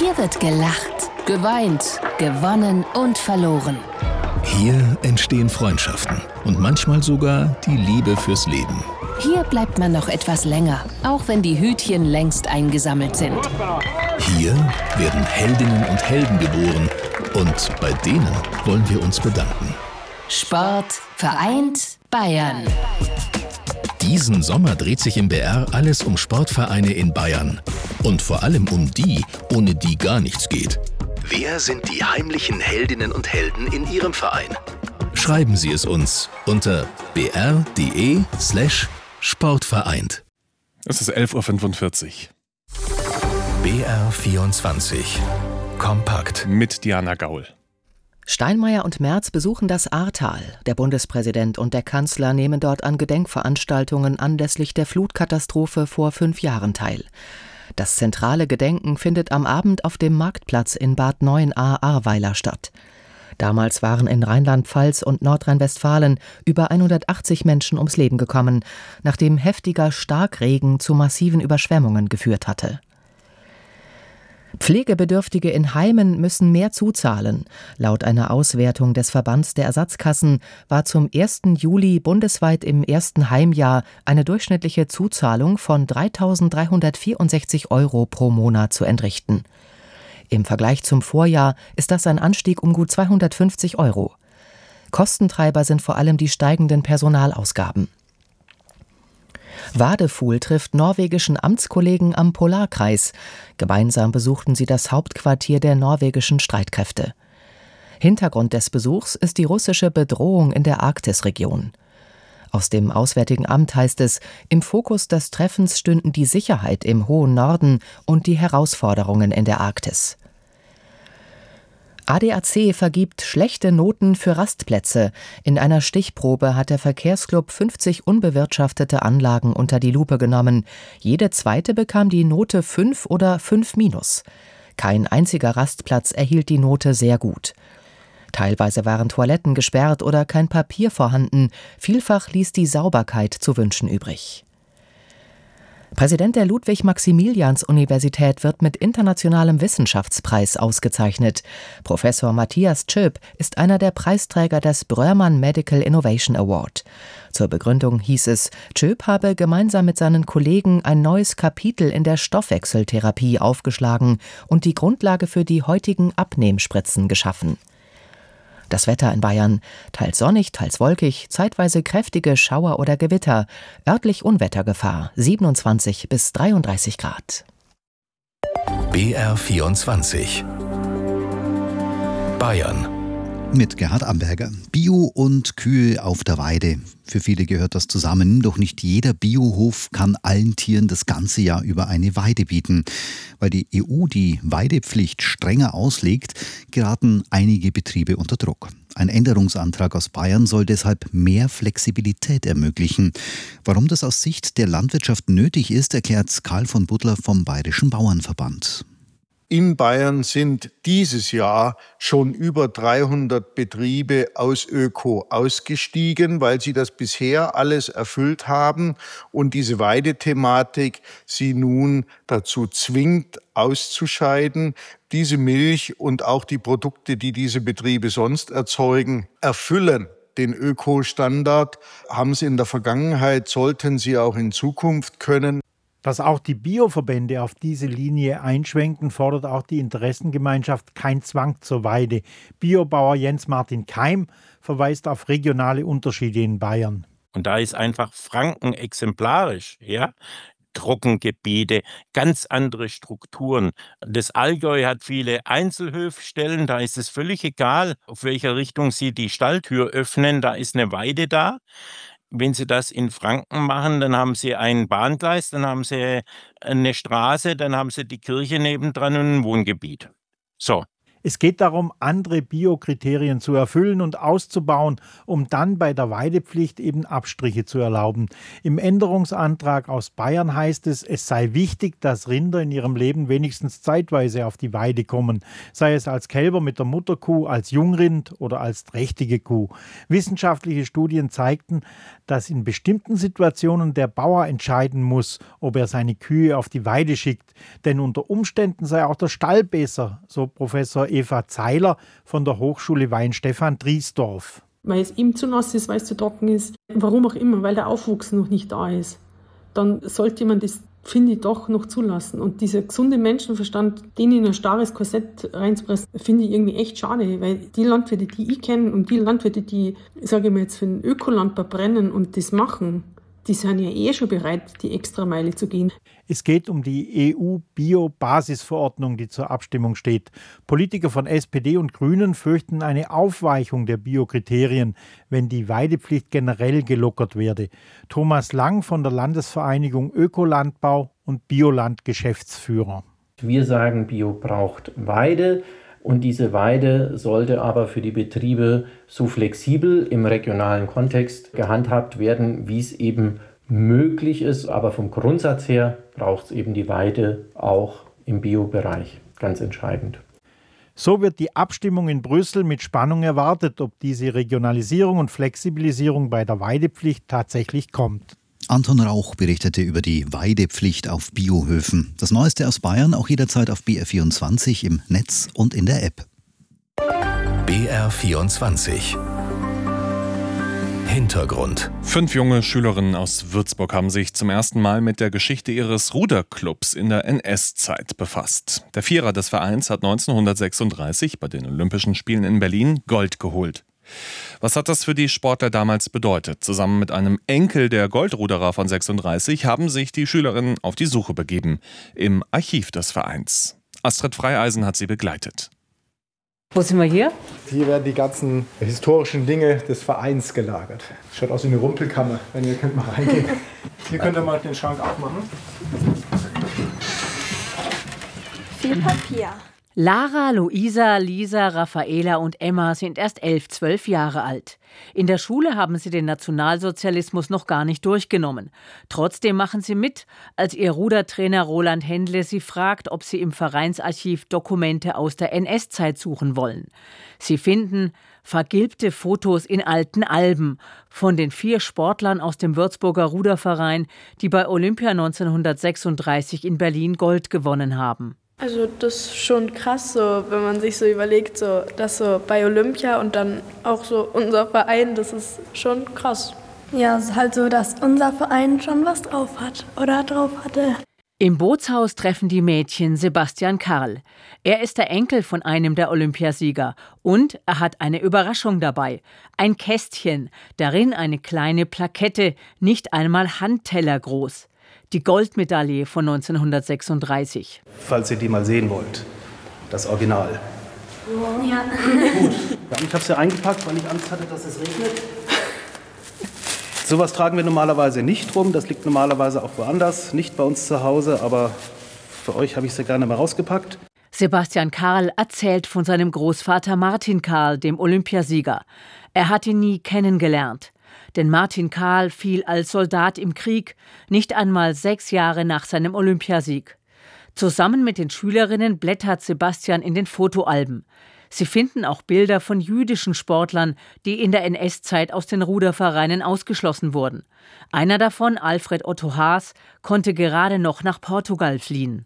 Hier wird gelacht, geweint, gewonnen und verloren. Hier entstehen Freundschaften und manchmal sogar die Liebe fürs Leben. Hier bleibt man noch etwas länger, auch wenn die Hütchen längst eingesammelt sind. Hier werden Heldinnen und Helden geboren und bei denen wollen wir uns bedanken. Sport vereint Bayern. Diesen Sommer dreht sich im BR alles um Sportvereine in Bayern. Und vor allem um die, ohne die gar nichts geht. Wer sind die heimlichen Heldinnen und Helden in Ihrem Verein? Schreiben Sie es uns unter br.de/sportvereint. Es ist 11:45 Uhr. BR24 Kompakt Mit Diana Gaul. Steinmeier und Merz besuchen das Ahrtal. Der Bundespräsident und der Kanzler nehmen dort an Gedenkveranstaltungen anlässlich der Flutkatastrophe vor 5 Jahren teil. Das zentrale Gedenken findet am Abend auf dem Marktplatz in Bad Neuenahr-Ahrweiler statt. Damals waren in Rheinland-Pfalz und Nordrhein-Westfalen über 180 Menschen ums Leben gekommen, nachdem heftiger Starkregen zu massiven Überschwemmungen geführt hatte. Pflegebedürftige in Heimen müssen mehr zuzahlen. Laut einer Auswertung des Verbands der Ersatzkassen war zum 1. Juli bundesweit im ersten Heimjahr eine durchschnittliche Zuzahlung von 3.364 € pro Monat zu entrichten. Im Vergleich zum Vorjahr ist das ein Anstieg um gut 250 €. Kostentreiber sind vor allem die steigenden Personalausgaben. Wadefugl trifft norwegischen Amtskollegen am Polarkreis. Gemeinsam besuchten sie das Hauptquartier der norwegischen Streitkräfte. Hintergrund des Besuchs ist die russische Bedrohung in der Arktisregion. Aus dem Auswärtigen Amt heißt es, im Fokus des Treffens stünden die Sicherheit im hohen Norden und die Herausforderungen in der Arktis. ADAC vergibt schlechte Noten für Rastplätze. In einer Stichprobe hat der Verkehrsclub 50 unbewirtschaftete Anlagen unter die Lupe genommen. Jede zweite bekam die Note 5 oder 5-. Kein einziger Rastplatz erhielt die Note sehr gut. Teilweise waren Toiletten gesperrt oder kein Papier vorhanden. Vielfach ließ die Sauberkeit zu wünschen übrig. Präsident der Ludwig-Maximilians-Universität wird mit internationalem Wissenschaftspreis ausgezeichnet. Professor Matthias Tschöp ist einer der Preisträger des Bröhrmann Medical Innovation Award. Zur Begründung hieß es, Tschöp habe gemeinsam mit seinen Kollegen ein neues Kapitel in der Stoffwechseltherapie aufgeschlagen und die Grundlage für die heutigen Abnehmspritzen geschaffen. Das Wetter in Bayern: teils sonnig, teils wolkig, zeitweise kräftige Schauer oder Gewitter, örtlich Unwettergefahr, 27 bis 33 Grad. BR24 Bayern Mit Gerhard Amberger. Bio und Kühe auf der Weide. Für viele gehört das zusammen, doch nicht jeder Biohof kann allen Tieren das ganze Jahr über eine Weide bieten. Weil die EU die Weidepflicht strenger auslegt, geraten einige Betriebe unter Druck. Ein Änderungsantrag aus Bayern soll deshalb mehr Flexibilität ermöglichen. Warum das aus Sicht der Landwirtschaft nötig ist, erklärt Karl von Butler vom Bayerischen Bauernverband. In Bayern sind dieses Jahr schon über 300 Betriebe aus Öko ausgestiegen, weil sie das bisher alles erfüllt haben und diese Weidethematik sie nun dazu zwingt, auszuscheiden. Diese Milch und auch die Produkte, die diese Betriebe sonst erzeugen, erfüllen den Ökostandard, haben sie in der Vergangenheit, sollten sie auch in Zukunft können. Dass auch die Bioverbände auf diese Linie einschwenken, fordert auch die Interessengemeinschaft Kein Zwang zur Weide. Biobauer Jens-Martin Keim verweist auf regionale Unterschiede in Bayern. Und da ist einfach Franken exemplarisch, ja. Trockengebiete, ganz andere Strukturen. Das Allgäu hat viele Einzelhöfstellen, da ist es völlig egal, auf welcher Richtung Sie die Stalltür öffnen, da ist eine Weide da. Wenn Sie das in Franken machen, dann haben Sie ein Bahngleis, dann haben Sie eine Straße, dann haben Sie die Kirche nebendran und ein Wohngebiet. So. Es geht darum, andere Biokriterien zu erfüllen und auszubauen, um dann bei der Weidepflicht eben Abstriche zu erlauben. Im Änderungsantrag aus Bayern heißt es, es sei wichtig, dass Rinder in ihrem Leben wenigstens zeitweise auf die Weide kommen, sei es als Kälber mit der Mutterkuh, als Jungrind oder als trächtige Kuh. Wissenschaftliche Studien zeigten, dass in bestimmten Situationen der Bauer entscheiden muss, ob er seine Kühe auf die Weide schickt. Denn unter Umständen sei auch der Stall besser, so Professor Eva Zeiler von der Hochschule Weinstefan-Driesdorf. Weil es ihm zu nass ist, weil es zu trocken ist, warum auch immer, weil der Aufwuchs noch nicht da ist. Dann sollte man das, finde ich, doch noch zulassen. Und dieser gesunde Menschenverstand, den in ein starres Korsett reinzupressen, finde ich irgendwie echt schade, weil die Landwirte, die ich kenne und die Landwirte, die, sage ich mal jetzt, für den Ökolandbau brennen und das machen, die sind ja schon bereit, die Extrameile zu gehen. Es geht um die EU-Bio-Basisverordnung, die zur Abstimmung steht. Politiker von SPD und Grünen fürchten eine Aufweichung der Biokriterien, wenn die Weidepflicht generell gelockert werde. Thomas Lang von der Landesvereinigung Ökolandbau und Bioland Geschäftsführer. Wir sagen, Bio braucht Weide. Und diese Weide sollte aber für die Betriebe so flexibel im regionalen Kontext gehandhabt werden, wie es eben möglich ist. Aber vom Grundsatz her braucht es eben die Weide auch im Bio-Bereich. Ganz entscheidend. So wird die Abstimmung in Brüssel mit Spannung erwartet, ob diese Regionalisierung und Flexibilisierung bei der Weidepflicht tatsächlich kommt. Anton Rauch berichtete über die Weidepflicht auf Biohöfen. Das Neueste aus Bayern auch jederzeit auf BR24 im Netz und in der App. BR24 Hintergrund. 5 junge Schülerinnen aus Würzburg haben sich zum ersten Mal mit der Geschichte ihres Ruderclubs in der NS-Zeit befasst. Der Vierer des Vereins hat 1936 bei den Olympischen Spielen in Berlin Gold geholt. Was hat das für die Sportler damals bedeutet? Zusammen mit einem Enkel der Goldruderer von 36 haben sich die Schülerinnen auf die Suche begeben. Im Archiv des Vereins. Astrid Freieisen hat sie begleitet. Wo sind wir hier? Hier werden die ganzen historischen Dinge des Vereins gelagert. Schaut aus wie eine Rumpelkammer, wenn ihr könnt mal reingehen. Hier könnt ihr mal den Schrank aufmachen. Viel Papier. Lara, Luisa, Lisa, Raffaela und Emma sind erst 11, 12 Jahre alt. In der Schule haben sie den Nationalsozialismus noch gar nicht durchgenommen. Trotzdem machen sie mit, als ihr Rudertrainer Roland Händle sie fragt, ob sie im Vereinsarchiv Dokumente aus der NS-Zeit suchen wollen. Sie finden vergilbte Fotos in alten Alben von den 4 Sportlern aus dem Würzburger Ruderverein, die bei Olympia 1936 in Berlin Gold gewonnen haben. Also das ist schon krass, so, wenn man sich so überlegt, so, dass so bei Olympia und dann auch so unser Verein, das ist schon krass. Ja, es ist halt so, dass unser Verein schon was drauf hat oder drauf hatte. Im Bootshaus treffen die Mädchen Sebastian Karl. Er ist der Enkel von einem der Olympiasieger und er hat eine Überraschung dabei. Ein Kästchen, darin eine kleine Plakette, nicht einmal Handteller groß. Die Goldmedaille von 1936. Falls ihr die mal sehen wollt, das Original. Ja. Gut, ich habe es ja eingepackt, weil ich Angst hatte, dass es regnet. Sowas tragen wir normalerweise nicht rum, das liegt normalerweise auch woanders, nicht bei uns zu Hause, aber für euch habe ich es ja gerne mal rausgepackt. Sebastian Karl erzählt von seinem Großvater Martin Karl, dem Olympiasieger. Er hat ihn nie kennengelernt. Denn Martin Karl fiel als Soldat im Krieg, nicht einmal 6 Jahre nach seinem Olympiasieg. Zusammen mit den Schülerinnen blättert Sebastian in den Fotoalben. Sie finden auch Bilder von jüdischen Sportlern, die in der NS-Zeit aus den Rudervereinen ausgeschlossen wurden. Einer davon, Alfred Otto Haas, konnte gerade noch nach Portugal fliehen.